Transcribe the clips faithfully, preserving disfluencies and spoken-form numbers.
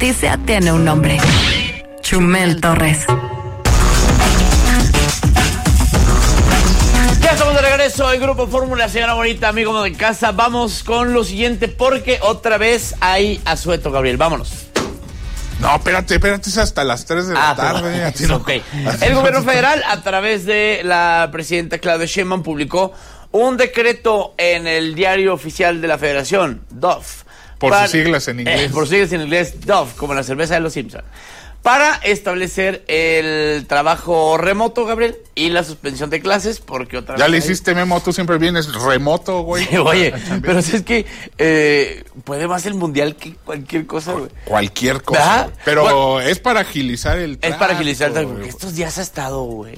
noticia tiene un nombre. Chumel Torres. Ya estamos de regreso en Grupo Fórmula, señora bonita, amigo de casa. Vamos con lo siguiente porque otra vez hay asueto, Gabriel. Vámonos. No, espérate, espérate, es hasta las tres de la ah, tarde. Pero, no, okay. El gobierno federal, a través de la presidenta Claudia Sheinbaum, publicó un decreto en el diario oficial de la Federación, D O F. Por para, sus siglas en inglés. Eh, por sus siglas en inglés, D O F, como la cerveza de los Simpson. Para establecer el trabajo remoto, Gabriel, y la suspensión de clases, porque otra ya vez... le hiciste, Memo, tú siempre vienes remoto, güey. Sí, oye, pero si es que eh, puede más el mundial que cualquier cosa, güey. Cualquier cosa. Pero bueno, es para agilizar el tráfico. Es para agilizar el tráfico, porque estos días ha estado, güey,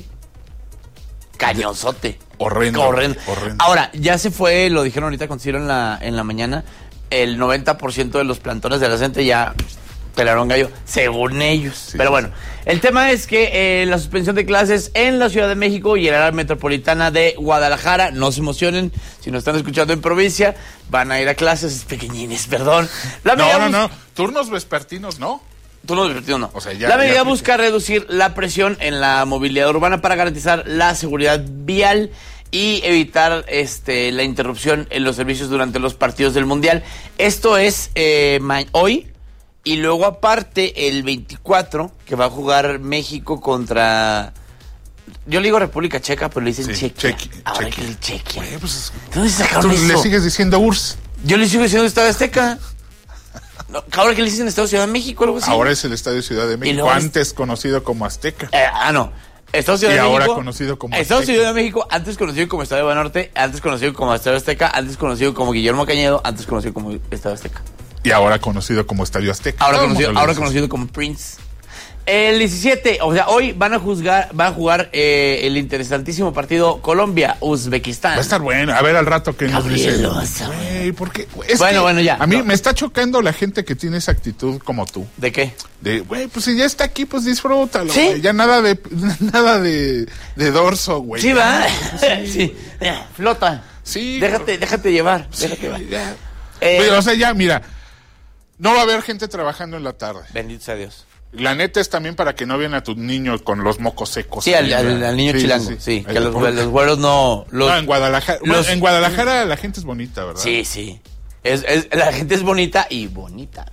cañonzote. Horrendo, horrendo. Horrendo. Ahora, ya se fue, lo dijeron ahorita cuando hicieron en la, en la mañana, el noventa por ciento de los plantones de la gente ya... pelaron gallo, según ellos. Sí, pero bueno, el tema es que eh, la suspensión de clases en la Ciudad de México y el área metropolitana de Guadalajara, no se emocionen, si nos están escuchando en provincia, van a ir a clases pequeñines, perdón. La no, no, no, turnos vespertinos, ¿no? Turnos vespertinos, no. O sea, ya, la medida ya, busca reducir la presión en la movilidad urbana para garantizar la seguridad vial y evitar este, la interrupción en los servicios durante los partidos del Mundial. Esto es eh, hoy. Y luego aparte, el veinticuatro, que va a jugar México contra... Yo le digo República Checa, pero le dicen sí, Chequia. Chequi, Ahora Chequi. que el Chequia. Güey, pues, ¿dónde se sacaron tú eso? le sigues diciendo U R S S. Yo le sigo diciendo Estadio Azteca. No, ahora que le dicen Estadio Ciudad de México, algo así. Ahora es el Estadio Ciudad de México, antes es... conocido como Azteca. Eh, ah, no. Estadio Ciudad y de ahora México, conocido como Estadio Azteca. Ciudad de México, antes conocido como Estadio Banorte, antes conocido como Estadio Azteca, antes conocido como Guillermo Cañedo, antes conocido como Estadio Azteca. Y ahora conocido como Estadio Azteca. Ahora, conocido, ahora conocido como Prince. El diecisiete, o sea, hoy van a juzgar, van a jugar eh, el interesantísimo partido Colombia-Uzbekistán. Va a estar bueno. A ver al rato que nos dice. Wey, porque es bueno, bueno, ya. A mí no. me está chocando la gente que tiene esa actitud como tú. ¿De qué? De, güey, pues si ya está aquí, pues disfrútalo. ¿Sí? Wey. Ya nada de nada de, de dorso, güey. Sí, va. Sí. sí. Flota. Sí. Déjate, déjate llevar. Sí, déjate llevar. Ya. Eh, Pero, o sea, ya, mira. No va a haber gente trabajando en la tarde. Bendito sea Dios. La neta es también para que no vean a tus niños con los mocos secos. Sí, al, al, al niño sí, chilango. Sí, sí. sí. Que los, los güeros no... Los, no, en Guadalajara. Los, bueno, en Guadalajara la gente es bonita, ¿verdad? Sí, sí. Es, es, la gente es bonita y bonita.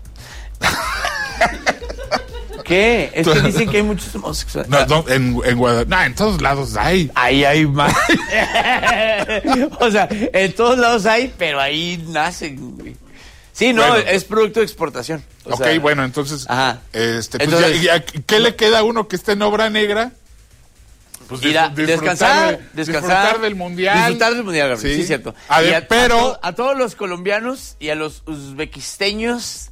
¿Qué? Es que dicen que hay muchos homosexuales. No, no, en, en Guadalajara. No, en todos lados hay. Ahí hay más. O sea, en todos lados hay, pero ahí nacen, güey. Sí, no, bueno, es producto de exportación. O ok, sea, bueno, entonces, ajá. este, pues entonces ya, ya, ¿qué le queda a uno que esté en obra negra? Pues ir a descansar, de, descansar, disfrutar del mundial. Disfrutar del mundial, Gabriel, sí, sí, cierto. A ver, a, pero a, to, a todos los colombianos y a los uzbequisteños,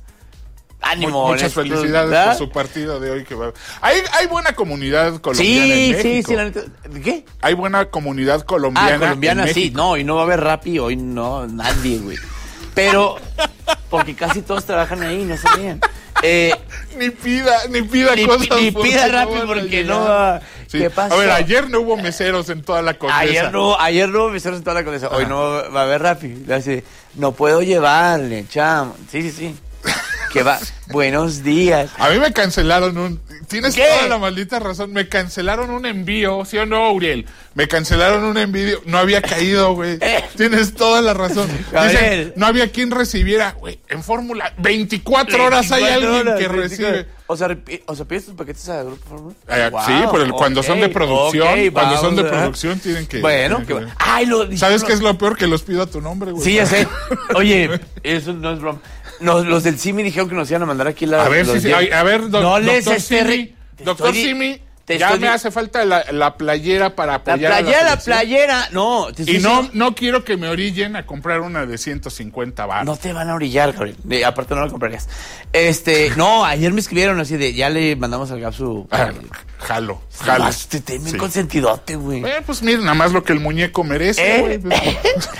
ánimo. Muchas esto, felicidades ¿verdad? Por su partido de hoy que va. Hay, hay buena comunidad colombiana sí, en México. Sí, sí, la neta. ¿Qué? Hay buena comunidad colombiana. Ah, colombiana, en sí. México. No, y no va a haber Rappi hoy, no, nadie, güey. Pero, porque casi todos trabajan ahí, no sabían. Eh, ni pida, ni pida ni, cosas. Ni pida Rappi no porque no va. Sí. ¿Qué pasa? A ver, ayer no hubo meseros en toda la Condesa. Ayer no, ayer no hubo meseros en toda la Condesa. Hoy no va a haber Rappi. Así, no puedo llevarle, chamo. Sí, sí, sí. Que va. Buenos días. A mí me cancelaron un... Tienes ¿Qué? toda la maldita razón. Me cancelaron un envío, ¿sí o no, Uriel? Me cancelaron un envío. No había caído, güey. Eh. Tienes toda la razón. Dicen, no había quien recibiera, güey. En Fórmula, veinticuatro horas hay alguien horas, que veinticuatro. Recibe. O sea, o sea, pides tus paquetes a Grupo Fórmula. Eh, wow, sí, pero cuando okay, son de producción, okay, cuando vamos, son de ¿verdad? producción tienen que... Bueno, tienen que... que... Ay, lo... ¿Sabes qué es lo peor? Que los pido a tu nombre, güey. Sí, ya sé. Oye, eso no es broma. Nos, los del C I M I dijeron que nos iban a mandar aquí la... A ver, sí, sí, a, a ver, do, no doctor les Simi, doctor Simi, ya me hace falta la, la playera para apoyar la playera, a la la playera, no. Te y no, diciendo... no quiero que me orillen a comprar una de ciento cincuenta baros. No te van a orillar, Gabriel. De, aparte no la comprarías. Este, no, ayer me escribieron así de, ya le mandamos al Gap su... Ah, jalo, jalo. Más, te temen sí. consentidote, güey. Eh, pues mira, nada más lo que el muñeco merece, güey. Eh,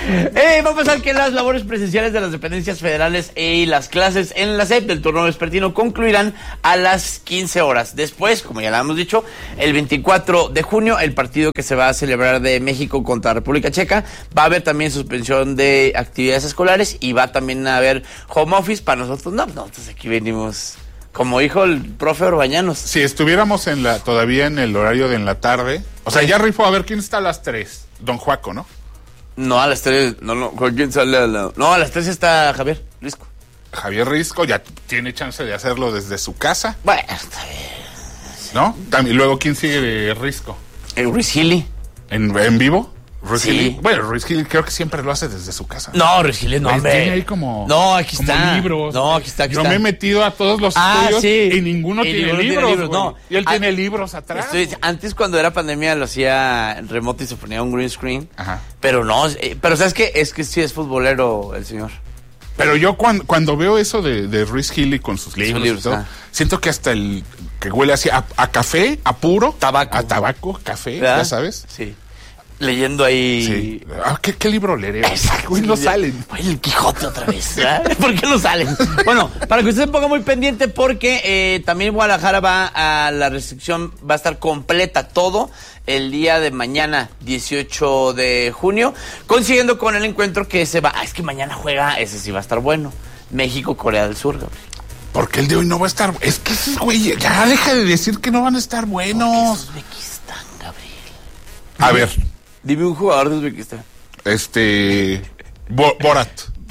eh, va a pasar que las labores presenciales de las dependencias federales y las clases en la S E P del turno vespertino concluirán a las quince horas. Después, como ya lo hemos dicho, el veinticuatro de junio, el partido que se va a celebrar de México contra República Checa, va a haber también suspensión de actividades escolares y va también a haber home office. Para nosotros, no, nosotros aquí venimos Como dijo el profe Orbañanos. Si estuviéramos en la todavía en el horario de en la tarde, o sea, Sí. ya rifó, a ver quién está a las tres. Don Juaco, ¿no? No, a las tres, no, no, ¿con quién sale a la...? No, a las tres está Javier Risco. Javier Risco ya tiene chance de hacerlo desde su casa, Bueno, está bien. ¿no? También, luego, ¿quién sigue de Risco? ¿El Ruiz Gili? ¿En, en vivo? Ruiz Sí. Gili. Bueno, Ruiz Gili creo que siempre lo hace desde su casa. No, Ruiz Gili, no, Pues hombre. tiene ahí como, No, aquí como está. libros. No, aquí está, aquí Yo está. me he metido a todos los Ah, estudios sí. y ninguno Y tiene ninguno tiene libros, libros, güey. no. Y él Ah, tiene libros atrás. Estoy- antes cuando era pandemia lo hacía en remoto y se ponía un green screen. Ajá. Pero no, eh, pero ¿sabes qué? Es que sí es futbolero el señor. Pero yo cuando, cuando veo eso de, de Ruiz Gili con sus libros, libros, y todo, ah. siento que hasta el que huele así a, a café, a puro. Tabaco. A tabaco, café, ¿Verdad? ya sabes. Sí. Leyendo ahí... Sí. Ah, ¿qué, ¿Qué libro leeré? Güey, no salen. Güey, el Quijote otra vez. ¿Verdad? ¿Por qué no salen? Bueno, para que usted se ponga muy pendiente porque eh, también Guadalajara va a la restricción, va a estar completa todo el día de mañana, dieciocho de junio, coincidiendo con el encuentro que se va... Ah, es que mañana juega, ese sí va a estar bueno. México, Corea del Sur, Gabriel. Porque el de hoy no va a estar. Es que, güey, ya deja de decir que no van a estar buenos. Uzbekistán, Gabriel. A ver, Dime un jugador de Uzbekistán. este. Bo- Borat.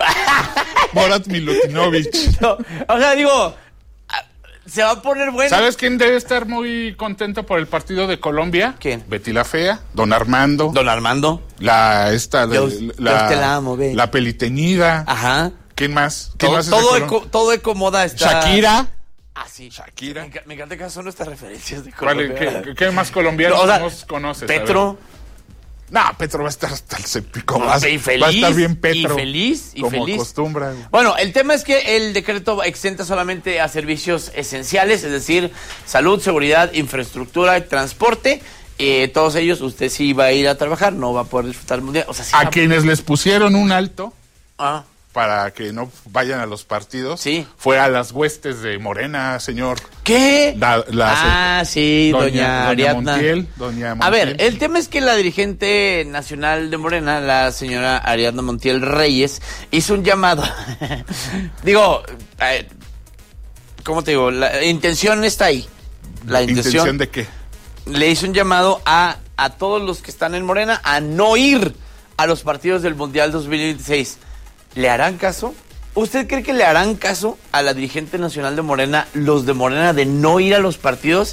Borat Milutinovic. No, o sea, digo, ah, se va a poner bueno. ¿Sabes quién debe estar muy contento por el partido de Colombia? ¿Quién? Betty la Fea, Don Armando, Don Armando. la esta de, Dios- la, Dios te la amo, Betty. la peliteñida. Ajá. ¿Quién más? ¿Quién Todo, más es de todo, Colombia? eco, todo Ecomoda está... Shakira. Ah, sí. Shakira. Me, enca- me encanta que son nuestras referencias de ¿Cuál es- Colombia. qué, qué más colombianos No, o sea, nos conoces? A ver. Petro. No, Petro va a estar hasta el cepico. No, Va, y feliz, va a estar bien Petro. y feliz, y como feliz. acostumbra. güey. Bueno, el tema es que el decreto exenta solamente a servicios esenciales, es decir, salud, seguridad, infraestructura y transporte. Eh, todos ellos, usted sí va a ir a trabajar, no va a poder disfrutar el mundial. O sea, sí A va- quienes les pusieron un alto Ah, para que no vayan a los partidos, Sí. fue a las huestes de Morena, señor. ¿qué? La- la- ah, sí, doña, doña, doña Ariadna. Montiel, doña A ver, Montiel. el tema es que la dirigente nacional de Morena, la señora Ariadna Montiel Reyes, hizo un llamado. Digo, eh, ¿cómo te digo? La intención está ahí. La intención, ¿Intención de qué? le hizo un llamado a, a todos los que están en Morena a no ir a los partidos del Mundial dos mil veintiséis. ¿Le harán caso? ¿Usted cree que le harán caso a la dirigente nacional de Morena, los de Morena, de no ir a los partidos?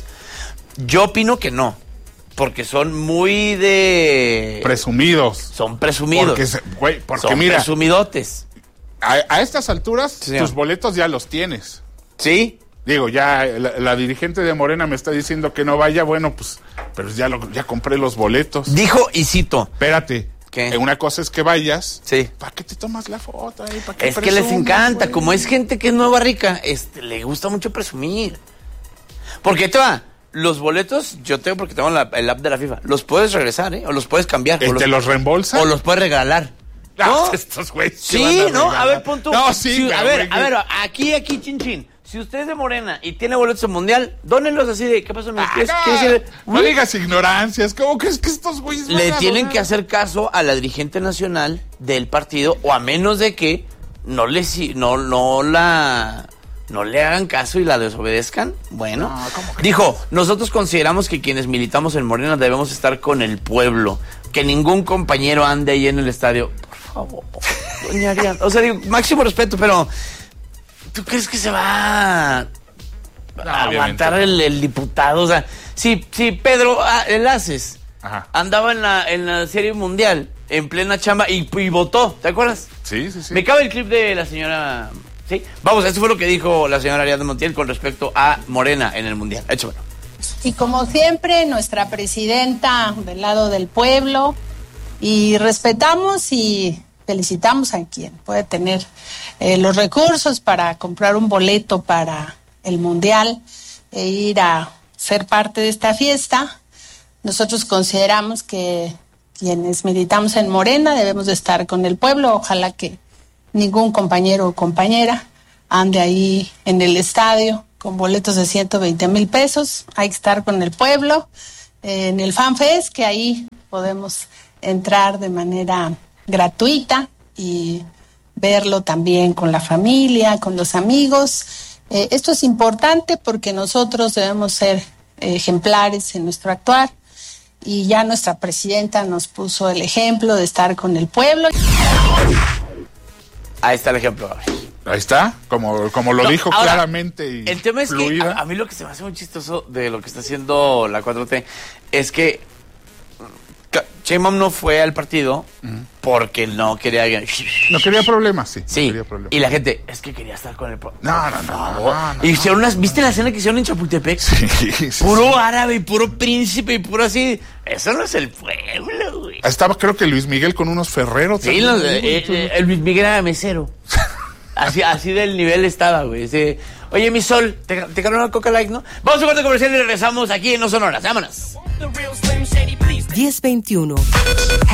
Yo opino que no, porque son muy de... Presumidos. son presumidos. Porque, se- güey, porque son mira, presumidotes. a, a estas alturas, Sí, señor. tus boletos ya los tienes. ¿Sí? Digo, ya la, la dirigente de Morena me está diciendo que no vaya, bueno, pues, pero ya, lo, ya compré los boletos. Dijo, y cito, Espérate. ¿Qué? Eh, Una cosa es que vayas. Sí. ¿Para qué te tomas la foto ahí? ¿Para qué es que les presumes, encanta, güey? como es gente que es nueva rica, este, le gusta mucho presumir. Porque te va, los boletos, yo tengo porque tengo la- el app de la FIFA, los puedes regresar, ¿eh? O los puedes cambiar. Eh, o los, ¿Te los reembolsan? o los puedes regalar. Ah, ¿No? estos güeyes se Sí, van ¿no? A regalar. ver, pon tú. No, sí, Si- a güey, ver, a güey. ver, aquí, aquí, chin, chin. Si usted es de Morena y tiene boletos en mundial, dónenlos así de, ¿qué pasó? ¿Me Ah, quieres- no, quieres ir? no digas ignorancias. ¿Cómo crees que estos güeyes van Le a tienen donar? que hacer caso a la dirigente nacional del partido, o a menos de que no le si- no no la no le hagan caso y la desobedezcan. Bueno, No, ¿cómo crees? dijo, nosotros consideramos que quienes militamos en Morena debemos estar con el pueblo, que ningún compañero ande ahí en el estadio. Por favor, doña Ariadna. O sea, digo, máximo respeto, pero ¿tú crees que se va a aguantar obviamente. el, el diputado? O sea, si, si Pedro ah, Enlaces Ajá. andaba en la, en la serie mundial, en plena chamba, y, y votó, ¿te acuerdas? Sí, sí, sí. Me cabe el clip de la señora... Sí, vamos, esto fue lo que dijo la señora Ariadna Montiel con respecto a Morena en el mundial. Échamelo. Y como siempre, nuestra presidenta del lado del pueblo, y respetamos y felicitamos a quien puede tener eh, los recursos para comprar un boleto para el mundial e ir a ser parte de esta fiesta. Nosotros consideramos que quienes militamos en Morena debemos de estar con el pueblo. Ojalá que ningún compañero o compañera ande ahí en el estadio con boletos de ciento veinte mil pesos. Hay que estar con el pueblo eh, en el FanFest, que ahí podemos entrar de manera gratuita y verlo también con la familia, con los amigos. Eh, esto es importante porque nosotros debemos ser eh, ejemplares en nuestro actuar y ya nuestra presidenta nos puso el ejemplo de estar con el pueblo. Ahí está el ejemplo, Gabriel. Ahí está, como, como lo No, dijo ahora, claramente y el tema es fluida. que a, a mí lo que se me hace muy chistoso de lo que está haciendo la cuatro T es que Sheinbaum no fue al partido uh-huh. porque no quería... No quería problemas, sí. Sí, no quería problemas. Y la gente, es que quería estar con el... Por no, no, no, favor. no, no, y hicieron no, unas, ¿viste la escena que hicieron en Chapultepec? Sí, sí, puro sí. árabe y puro príncipe y puro así. Eso no es el pueblo, güey. Estaba creo que Luis Miguel con unos ferreros. Sí, los, eh, eh, el Luis Miguel era mesero. Así, así del nivel estaba, güey. Ese, oye, mi sol, ¿te, te ganó una Coca Light, no? Vamos a un corte comercial y regresamos aquí en No Sonoras. Vámonos. diez veintiuno